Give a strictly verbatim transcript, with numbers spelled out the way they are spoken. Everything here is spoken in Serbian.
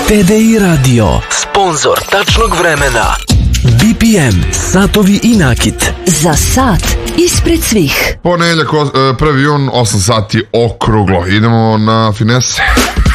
T D I Radio, sponzor tačnog vremena. B P M, satovi i nakit. Za sat ispred svih. Ponedeljak, prvi jun, osam sati okruglo. Idemo na finese.